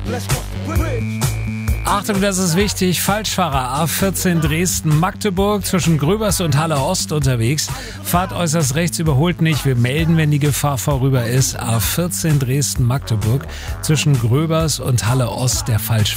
Achtung, das ist wichtig. Falschfahrer A14 Dresden-Magdeburg zwischen Gröbers und Halle Ost unterwegs. Fahrt äußerst rechts, überholt nicht. Wir melden, wenn die Gefahr vorüber ist. A14 Dresden-Magdeburg zwischen Gröbers und Halle Ost der Falschfahrer.